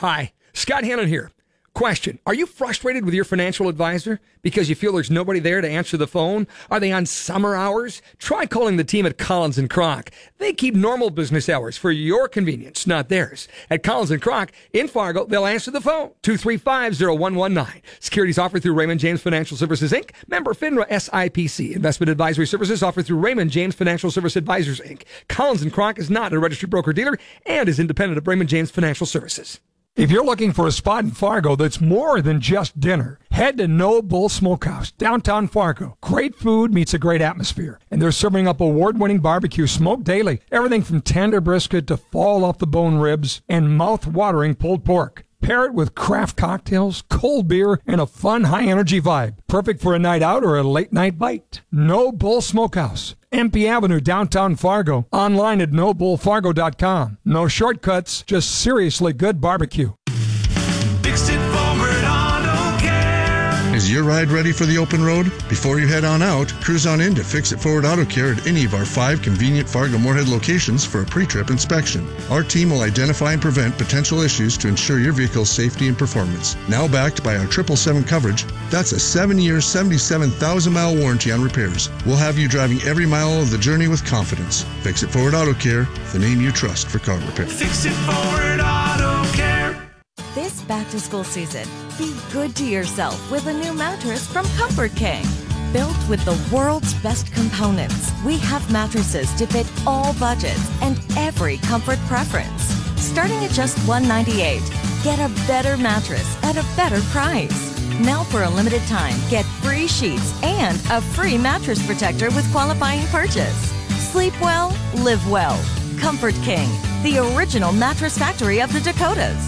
Hi, Scott Hannon here. Question, are you frustrated with your financial advisor because you feel there's nobody there to answer the phone? Are they on summer hours? Try calling the team at Collins & Kroc. They keep normal business hours for your convenience, not theirs. At Collins & Kroc in Fargo, they'll answer the phone, 235-0119. Securities offered through Raymond James Financial Services, Inc., member FINRA SIPC. Investment advisory services offered through Raymond James Financial Service Advisors, Inc. Collins & Kroc is not a registered broker-dealer and is independent of Raymond James Financial Services. If you're looking for a spot in Fargo that's more than just dinner, head to No Bull Smokehouse, downtown Fargo. Great food meets a great atmosphere. And they're serving up award-winning barbecue smoked daily. Everything from tender brisket to fall-off-the-bone ribs and mouth-watering pulled pork. Pair it with craft cocktails, cold beer, and a fun, high-energy vibe. Perfect for a night out or a late-night bite. No Bull Smokehouse. MP Avenue, downtown Fargo. Online at nobullfargo.com. No shortcuts, just seriously good barbecue. Dixon Forward Auto Care. Is your ride ready for the open road? Before you head on out, cruise on in to Fix It Forward Auto Care at any of our 5 convenient Fargo-Moorhead locations for a pre-trip inspection. Our team will identify and prevent potential issues to ensure your vehicle's safety and performance. Now backed by our 777 coverage, that's a 7-year, 77,000-mile warranty on repairs. We'll have you driving every mile of the journey with confidence. Fix It Forward Auto Care, the name you trust for car repair. Fix It Forward Auto Care. This back-to-school season, be good to yourself with a new mattress from Comfort King. Built with the world's best components, we have mattresses to fit all budgets and every comfort preference. Starting at just $198, get a better mattress at a better price. Now for a limited time, get free sheets and a free mattress protector with qualifying purchase. Sleep well, live well. Comfort King, the original mattress factory of the Dakotas.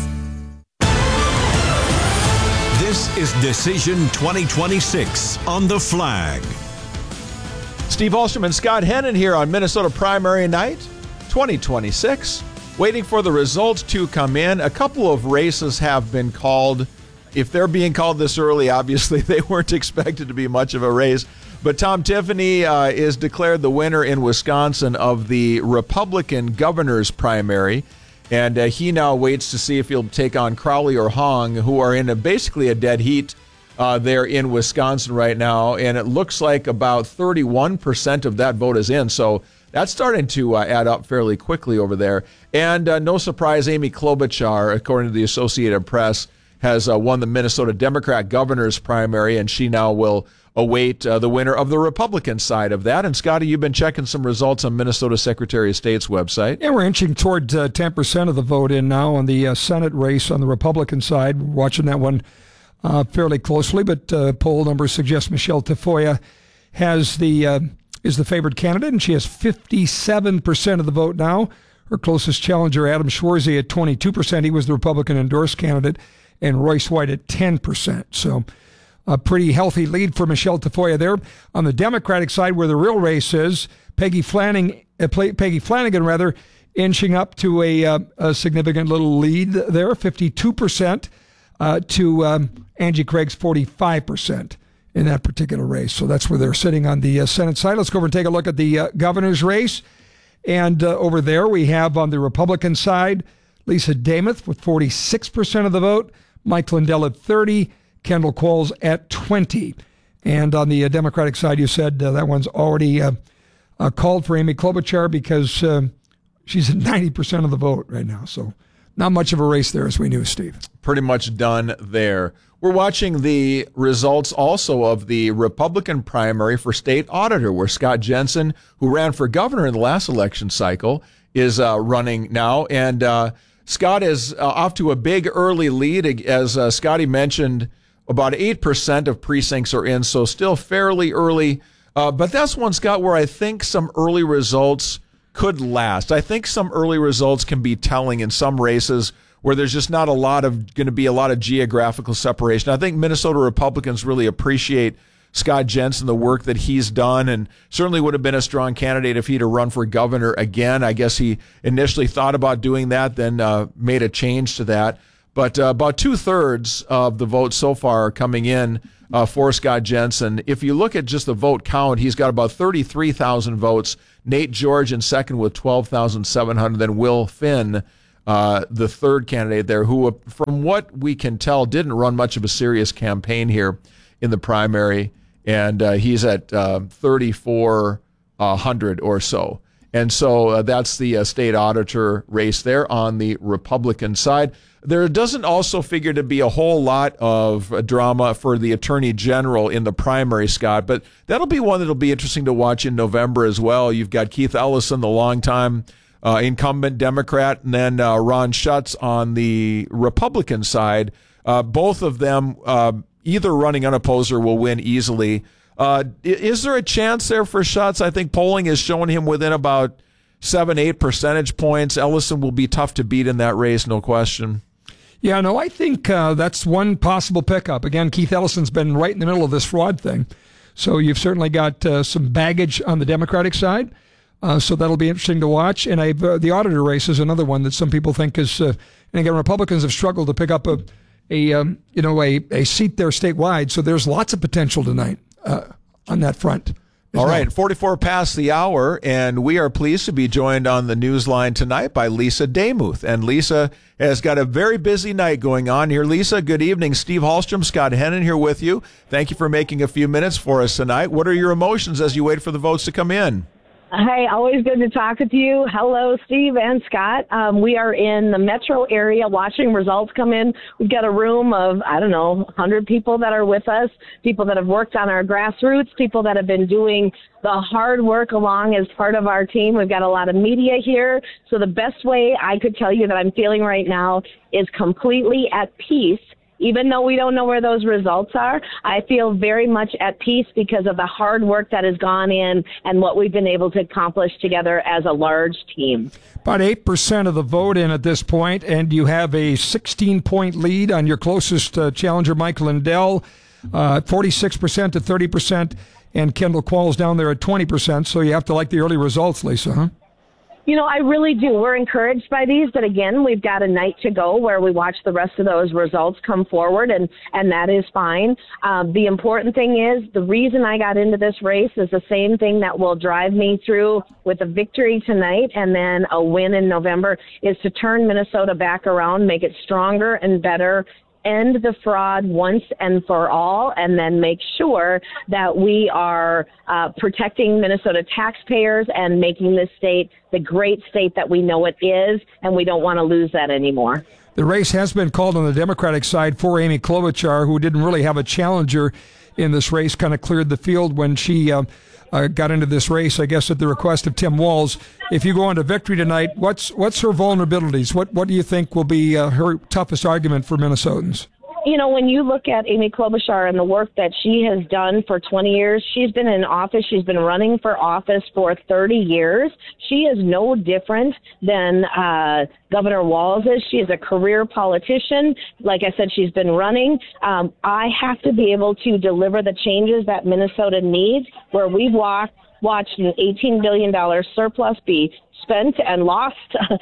This is Decision 2026 on The Flag. Steve Olstrom and Scott Hannon here on Minnesota Primary Night 2026. Waiting for the results to come in. A couple of races have been called. If they're being called this early, obviously they weren't expected to be much of a race. But Tom Tiffany is declared the winner in Wisconsin of the Republican governor's primary. And he now waits to see if he'll take on Crowley or Hong, who are in basically a dead heat there in Wisconsin right now. And it looks like about 31% of that vote is in. So that's starting to add up fairly quickly over there. And no surprise, Amy Klobuchar, according to the Associated Press, has won the Minnesota Democrat governor's primary, and she now will await the winner of the Republican side of that. And, Scotty, you've been checking some results on Minnesota Secretary of State's website. Yeah, we're inching toward 10% of the vote in now on the Senate race on the Republican side. We're watching that one fairly closely, but poll numbers suggest Michelle Tafoya is the favored candidate, and she has 57% of the vote now. Her closest challenger, Adam Schwarzy, at 22%. He was the Republican-endorsed candidate, and Royce White at 10%. So a pretty healthy lead for Michelle Tafoya there. On the Democratic side, where the real race is, Peggy Flanagan, inching up to a significant little lead there, 52% to Angie Craig's 45% in that particular race. So that's where they're sitting on the Senate side. Let's go over and take a look at the governor's race. And over there we have on the Republican side, Lisa Damuth with 46% of the vote, Mike Lindell at 30%, Kendall Qualls at 20%. And on the Democratic side, you said that one's already called for Amy Klobuchar because she's at 90% of the vote right now. So not much of a race there, as we knew, Steve. Pretty much done there. We're watching the results also of the Republican primary for state auditor, where Scott Jensen, who ran for governor in the last election cycle, is running now. And Scott is off to a big early lead. As Scotty mentioned, about 8% of precincts are in, so still fairly early. But that's one, Scott, where I think some early results could last. I think some early results can be telling in some races where there's just not going to be a lot of geographical separation. I think Minnesota Republicans really appreciate Scott Jensen, the work that he's done, and certainly would have been a strong candidate if he'd have run for governor again. I guess he initially thought about doing that, then made a change to that. But about 2/3 of the votes so far are coming in for Scott Jensen. If you look at just the vote count, he's got about 33,000 votes. Nate George in second with 12,700. Then Will Finn the third candidate there, who, from what we can tell, didn't run much of a serious campaign here in the primary, and he's at 3,400 or so. And so that's the state auditor race there on the Republican side. There doesn't also figure to be a whole lot of drama for the Attorney General in the primary, Scott, but that'll be one that'll be interesting to watch in November as well. You've got Keith Ellison, the longtime incumbent Democrat, and then Ron Schutz on the Republican side. Both of them either running unopposed or will win easily. Is there a chance there for Schutz? I think polling is showing him within about 7-8 percentage points. Ellison will be tough to beat in that race, no question. Yeah, no, I think that's one possible pickup. Again, Keith Ellison's been right in the middle of this fraud thing. So you've certainly got some baggage on the Democratic side. So that'll be interesting to watch. And the auditor race is another one that some people think is, and again, Republicans have struggled to pick up a seat there statewide. So there's lots of potential tonight on that front. All right, 44 past the hour, and we are pleased to be joined on the news line tonight by Lisa Demuth. And Lisa has got a very busy night going on here. Lisa, good evening. Steve Hallstrom, Scott Hennon here with you. Thank you for making a few minutes for us tonight. What are your emotions as you wait for the votes to come in? Hey, always good to talk with you. Hello, Steve and Scott. We are in the metro area watching results come in. We've got a room of, 100 people that are with us, people that have worked on our grassroots, people that have been doing the hard work along as part of our team. We've got a lot of media here. So the best way I could tell you that I'm feeling right now is completely at peace. Even though we don't know where those results are, I feel very much at peace because of the hard work that has gone in and what we've been able to accomplish together as a large team. About 8% of the vote in at this point, and you have a 16-point lead on your closest challenger, Mike Lindell, 46% to 30%, and Kendall Qualls down there at 20%. So you have to like the early results, Lisa, huh? I really do. We're encouraged by these, but again, we've got a night to go where we watch the rest of those results come forward, and that is fine. The important thing is the reason I got into this race is the same thing that will drive me through with a victory tonight and then a win in November is to turn Minnesota back around, make it stronger and better, end the fraud once and for all, and then make sure that we are protecting Minnesota taxpayers and making this state the great state that we know it is, and we don't want to lose that anymore. The race has been called on the Democratic side for Amy Klobuchar, who didn't really have a challenger in this race, kind of cleared the field when she got into this race, I guess, at the request of Tim Walz. If you go on to victory tonight, what's her vulnerabilities? What do you think will be her toughest argument for Minnesotans? When you look at Amy Klobuchar and the work that she has done for 20 years, she's been in office, she's been running for office for 30 years. She is no different than Governor Walz is. She is a career politician. Like I said, she's been running. I have to be able to deliver the changes that Minnesota needs, where we've watched an $18 billion surplus be spent and lost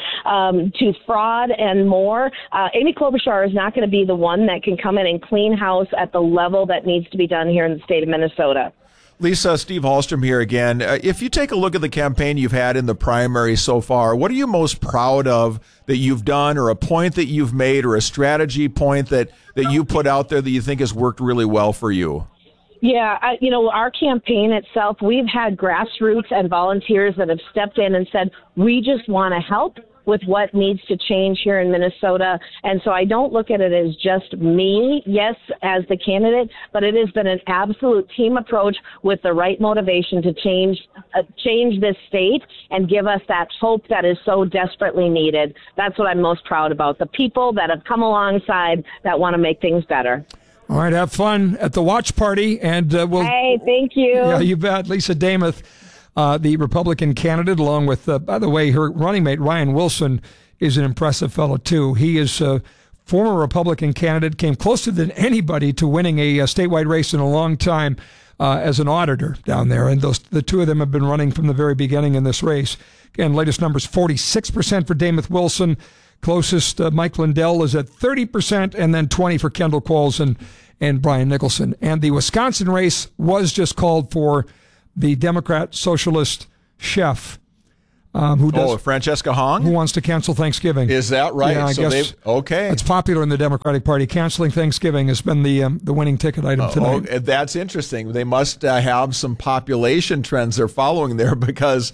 to fraud and more. Amy Klobuchar is not going to be the one that can come in and clean house at the level that needs to be done here in the state of Minnesota. Lisa, Steve Hallstrom here again. If you take a look at the campaign you've had in the primary so far, what are you most proud of that you've done, or a point that you've made, or a strategy point that you put out there that you think has worked really well for you? Yeah, our campaign itself, we've had grassroots and volunteers that have stepped in and said, we just want to help with what needs to change here in Minnesota. And so I don't look at it as just me, yes, as the candidate, but it has been an absolute team approach with the right motivation to change this state and give us that hope that is so desperately needed. That's what I'm most proud about, the people that have come alongside that want to make things better. All right, have fun at the watch party, and we'll... Hey, thank you. Yeah, you bet. Lisa Demuth, the Republican candidate, along with, by the way, her running mate, Ryan Wilson, is an impressive fellow, too. He is a former Republican candidate, came closer than anybody to winning a statewide race in a long time as an auditor down there, and the two of them have been running from the very beginning in this race. Again, latest numbers, 46% for Demuth Wilson. Closest, Mike Lindell is at 30%, and then 20% for Kendall Qualls and Brian Nicholson. And the Wisconsin race was just called for the Democrat socialist chef Francesca Hong? Who wants to cancel Thanksgiving. Is that right? Yeah, I guess okay. It's popular in the Democratic Party. Canceling Thanksgiving has been the winning ticket item tonight. That's interesting. They must have some population trends they're following there, because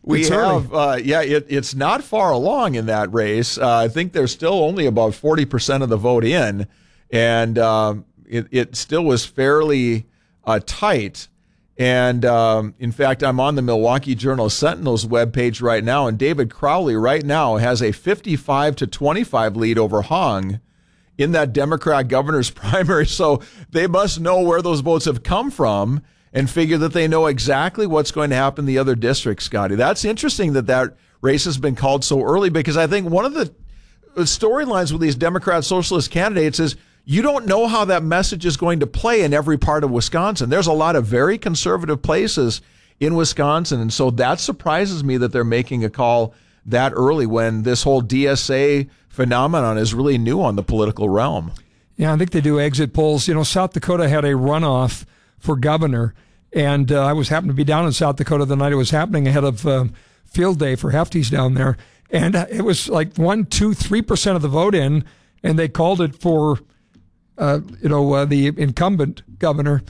it's not far along in that race. I think there's still only about 40% of the vote in, and it still was fairly tight. And in fact, I'm on the Milwaukee Journal-Sentinel's webpage right now, and David Crowley right now has a 55-25 lead over Hong in that Democrat governor's primary. So they must know where those votes have come from and figure that they know exactly what's going to happen in the other districts, Scotty. That's interesting that race has been called so early, because I think one of the storylines with these Democrat socialist candidates is you don't know how that message is going to play in every part of Wisconsin. There's a lot of very conservative places in Wisconsin, and so that surprises me that they're making a call that early when this whole DSA phenomenon is really new on the political realm. Yeah, I think they do exit polls. South Dakota had a runoff for governor, and I happened to be down in South Dakota the night it was happening ahead of field day for Hefty's down there, and it was like 3% of the vote in, and they called it for the incumbent governor,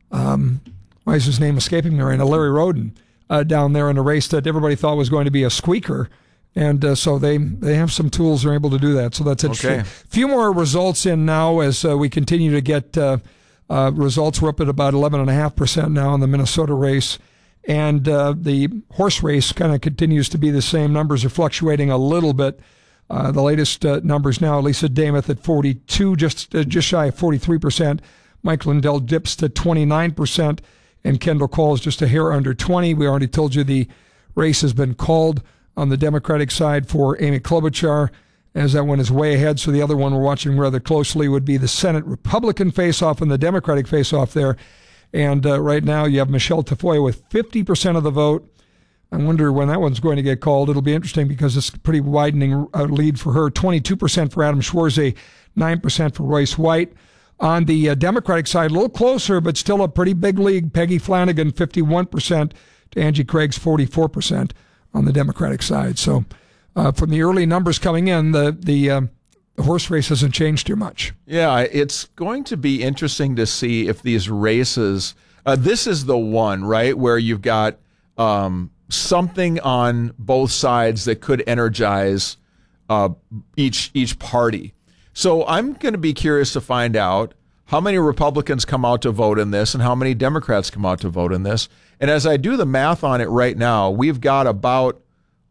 why is his name escaping me right now, Larry Roden, down there in a race that everybody thought was going to be a squeaker. And so they have some tools they're able to do that. So that's interesting. A few more results in now as we continue to get results. We're up at about 11.5% now in the Minnesota race. And the horse race kind of continues to be the same. Numbers are fluctuating a little bit. The latest numbers now, Lisa Damath at 42, just shy of 43%. Mike Lindell dips to 29%, and Kendall Cole is just a hair under 20. We already told you the race has been called on the Democratic side for Amy Klobuchar, as that one is way ahead. So the other one we're watching rather closely would be the Senate Republican face-off and the Democratic face-off there. And right now you have Michelle Tafoya with 50% of the vote. I wonder when that one's going to get called. It'll be interesting because it's a pretty widening lead for her. 22% for Adam Schwarze, 9% for Royce White. On the Democratic side, a little closer, but still a pretty big lead. Peggy Flanagan, 51% to Angie Craig's 44% on the Democratic side. So from the early numbers coming in, the horse race hasn't changed too much. Yeah, it's going to be interesting to see if these races, this is the one, right, where you've got something on both sides that could energize each party. So I'm going to be curious to find out how many Republicans come out to vote in this and how many Democrats come out to vote in this. And as I do the math on it right now, we've got about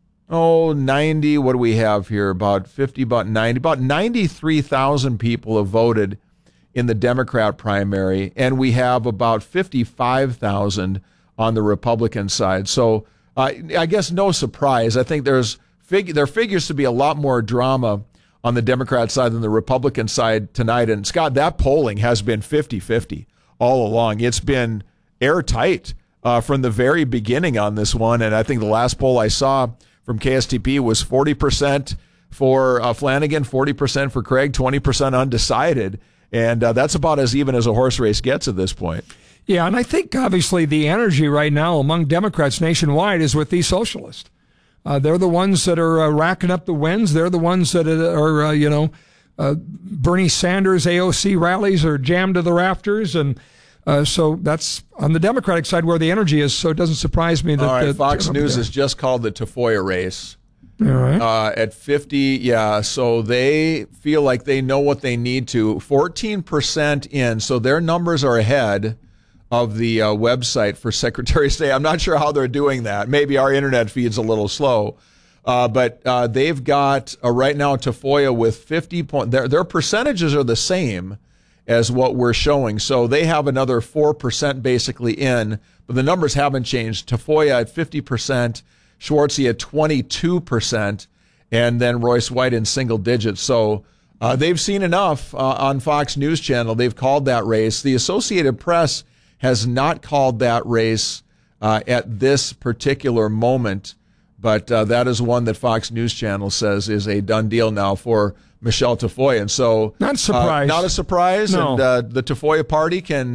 90, what do we have here? About 50, about 90, about 93,000 people have voted in the Democrat primary, and we have about 55,000 on the Republican side. So I guess no surprise. I think there figures to be a lot more drama on the Democrat side than the Republican side tonight. And Scott, that polling has been 50-50 all along. It's been airtight from the very beginning on this one. And I think the last poll I saw from KSTP was 40% for Flanagan, 40% for Craig, 20% undecided. And that's about as even as a horse race gets at this point. Yeah, and I think obviously the energy right now among Democrats nationwide is with these socialists. They're the ones that are racking up the wins. They're the ones that are, Bernie Sanders AOC rallies are jammed to the rafters. And so that's on the Democratic side where the energy is. So it doesn't surprise me that. All right, Fox News has just called the Tafoya race. All right. At 50, yeah. So they feel like they know what they need to. 14% in. So their numbers are ahead of the website for Secretary of State. I'm not sure how they're doing that. Maybe our internet feed's a little slow. But they've got right now Tafoya with 50 points. Their percentages are the same as what we're showing. So they have another 4% basically in, but the numbers haven't changed. Tafoya at 50%, Schwarze at 22%, and then Royce White in single digits. So they've seen enough on Fox News Channel. They've called that race. The Associated Press has not called that race at this particular moment, but that is one that Fox News Channel says is a done deal now for Michelle Tafoya. And so not a surprise. Not a surprise. No. And the Tafoya party can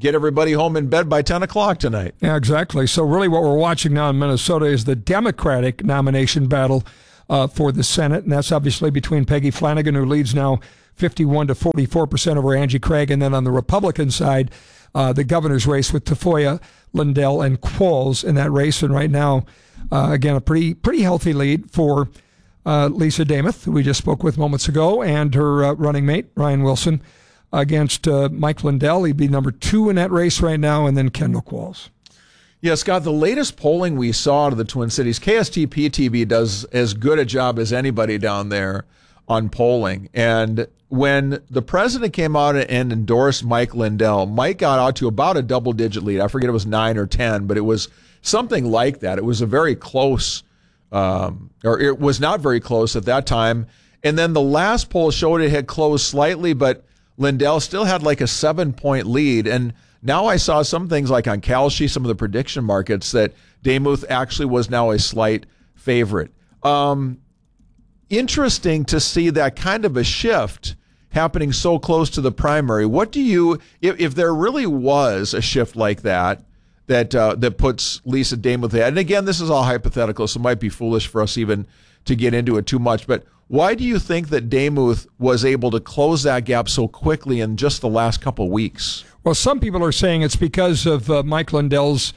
get everybody home in bed by 10 o'clock tonight. Yeah, exactly. So really what we're watching now in Minnesota is the Democratic nomination battle for the Senate, and that's obviously between Peggy Flanagan, who leads now 51 to 44% over Angie Craig, and then on the Republican side, the governor's race with Tafoya, Lindell, and Qualls in that race. And right now, again, a pretty healthy lead for Lisa Damuth, who we just spoke with moments ago, and her running mate, Ryan Wilson, against Mike Lindell. He'd be number 2 in that race right now, and then Kendall Qualls. Yeah, Scott, the latest polling we saw out of the Twin Cities, KSTP TV does as good a job as anybody down there on polling. And when the president came out and endorsed Mike Lindell, Mike got out to about a double-digit lead. I forget it was 9 or 10, but it was something like that. It was a very close, or it was not very close at that time. And then the last poll showed it had closed slightly, but Lindell still had like a 7-point lead. And now I saw some things like on Kalshi, some of the prediction markets, that Damuth actually was now a slight favorite. Interesting to see that kind of a shift happening so close to the primary. What do you, if there really was a shift like that puts Lisa Damuth ahead, and again, this is all hypothetical, so it might be foolish for us even to get into it too much, but why do you think that Damuth was able to close that gap so quickly in just the last couple of weeks? Well, some people are saying it's because of Mike Lindell's.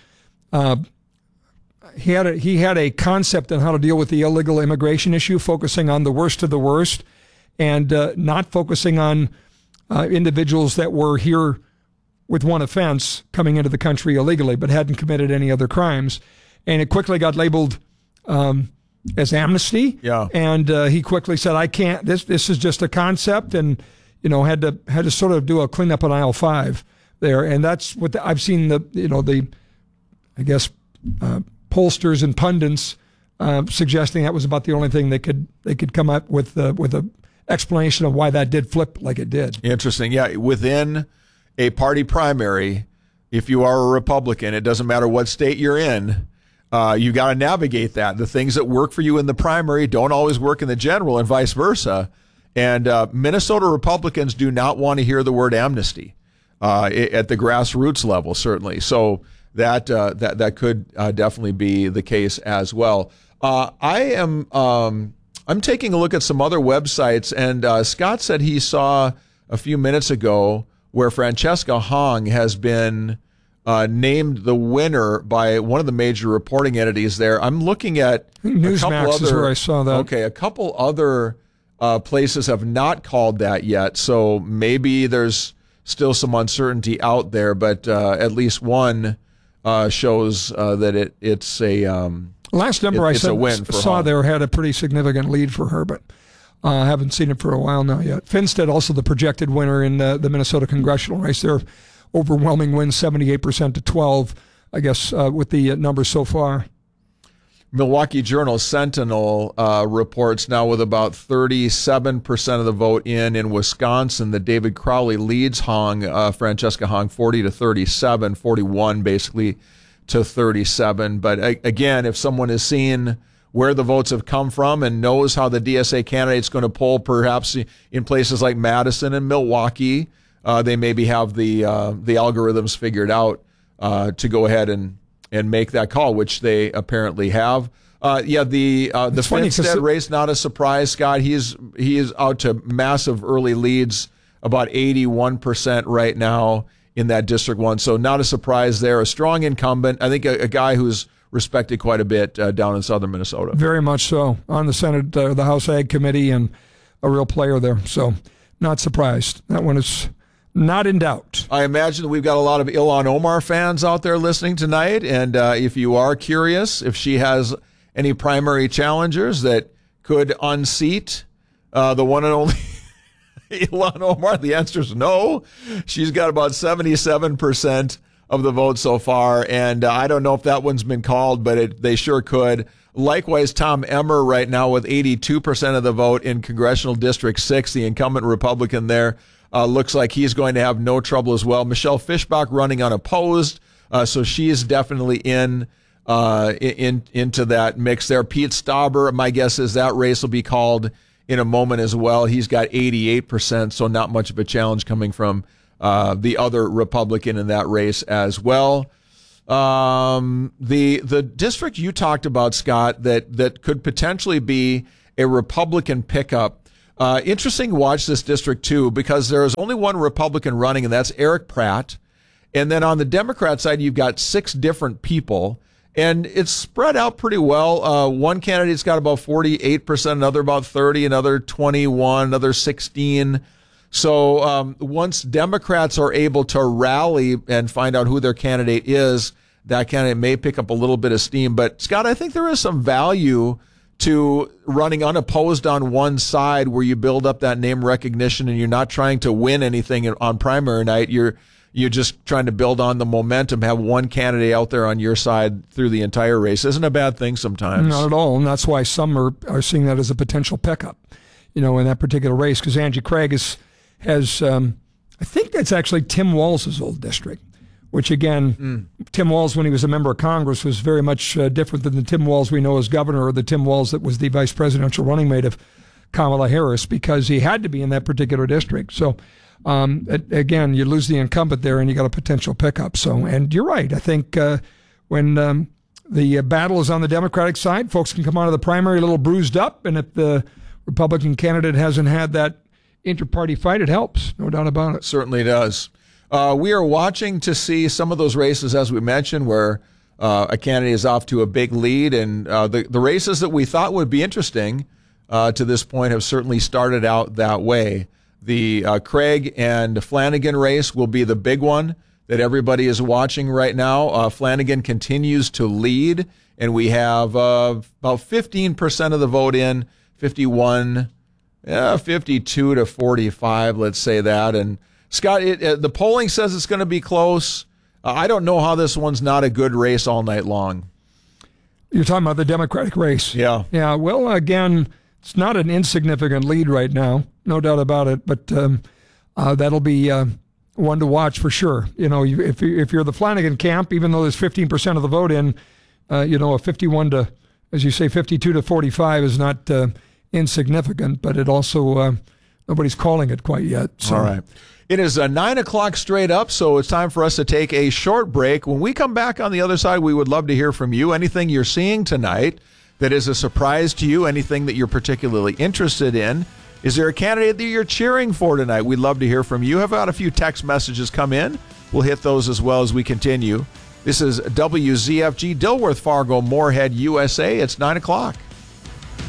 He had a concept on how to deal with the illegal immigration issue, focusing on the worst of the worst, and not focusing on individuals that were here with one offense coming into the country illegally, but hadn't committed any other crimes. And it quickly got labeled as amnesty. Yeah. And he quickly said, "I can't. This is just a concept," and had to sort of do a cleanup on aisle 5 there. And that's what I've seen. Pollsters and pundits suggesting that was about the only thing they could come up with a explanation of why that did flip like it did. Interesting. Yeah, within a party primary, if you are a Republican, it doesn't matter what state you're in, you got to navigate that. The things that work for you in the primary don't always work in the general, and vice versa. And Minnesota Republicans do not want to hear the word amnesty at the grassroots level, certainly. So that could definitely be the case as well. I'm taking a look at some other websites, and Scott said he saw a few minutes ago where Francesca Hong has been named the winner by one of the major reporting entities there. I'm looking at Newsmax is where I saw that. Okay, a couple other places have not called that yet, so maybe there's still some uncertainty out there, but at least one shows that it's a last number I saw Hong. there had a pretty significant lead for her, but I haven't seen it for a while now yet. Finstead, also the projected winner in the Minnesota congressional race there, overwhelming win, 78% to 12, I guess, with the numbers so far. Milwaukee Journal Sentinel reports now with about 37% of the vote in Wisconsin that David Crowley leads Francesca Hong 40 to 37, 41 basically to 37. But again, if someone has seen where the votes have come from and knows how the DSA candidate's going to poll, perhaps in places like Madison and Milwaukee, they maybe have the algorithms figured out to go ahead and make that call, which they apparently have. The Finstead race, not a surprise, Scott. He is out to massive early leads, about 81% right now in that District 1. So not a surprise there. A strong incumbent. I think a guy who's respected quite a bit down in southern Minnesota. Very much so. On the Senate, the House Ag Committee, and a real player there. So not surprised. That one is not in doubt. I imagine that we've got a lot of Ilhan Omar fans out there listening tonight, and if you are curious if she has any primary challengers that could unseat the one and only Ilhan Omar, the answer is no. She's got about 77% of the vote so far, and I don't know if that one's been called, but they sure could. Likewise, Tom Emmer right now with 82% of the vote in Congressional District 6, the incumbent Republican there. Looks like he's going to have no trouble as well. Michelle Fischbach running unopposed, so she is definitely into that mix there. Pete Stauber, my guess is that race will be called in a moment as well. He's got 88%, so not much of a challenge coming from the other Republican in that race as well. The district you talked about, Scott, that could potentially be a Republican pickup. Interesting to watch this district too, because there is only one Republican running, and that's Eric Pratt. And then on the Democrat side, you've got 6 different people, and it's spread out pretty well. One candidate's got about 48%, another about 30, another 21, another 16. So once Democrats are able to rally and find out who their candidate is, that candidate may pick up a little bit of steam. But, Scott, I think there is some value to running unopposed on one side where you build up that name recognition and you're not trying to win anything on primary night. You're just trying to build on the momentum, have one candidate out there on your side through the entire race. Isn't a bad thing sometimes. Not at all, and that's why some are seeing that as a potential pickup, in that particular race, because Angie Craig has I think that's actually Tim Walz's old district, which again, Tim Walz, when he was a member of Congress, was very much different than the Tim Walz we know as governor, or the Tim Walz that was the vice presidential running mate of Kamala Harris, because he had to be in that particular district. So, again, you lose the incumbent there and you got a potential pickup. So, and you're right. I think when the battle is on the Democratic side, folks can come out of the primary a little bruised up, and if the Republican candidate hasn't had that inter-party fight, it helps, no doubt about it. Certainly does. We are watching to see some of those races, as we mentioned, where a candidate is off to a big lead, and the races that we thought would be interesting to this point have certainly started out that way. The Craig and Flanagan race will be the big one that everybody is watching right now. Flanagan continues to lead, and we have about 15% of the vote in, 52 to 45, let's say that. And Scott, the polling says it's going to be close. I don't know how this one's not a good race all night long. You're talking about the Democratic race. Yeah. Yeah. Well, again, it's not an insignificant lead right now, no doubt about it. But that'll be one to watch for sure. If you're the Flanagan camp, even though there's 15% of the vote in, a 51 to, as you say, 52 to 45 is not insignificant, but it also nobody's calling it quite yet. So. All right. It is 9 o'clock straight up, so it's time for us to take a short break. When we come back on the other side, we would love to hear from you. Anything you're seeing tonight that is a surprise to you, anything that you're particularly interested in. Is there a candidate that you're cheering for tonight? We'd love to hear from you. Have had a few text messages come in. We'll hit those as well as we continue. This is WZFG, Dilworth, Fargo, Moorhead, USA. It's 9 o'clock.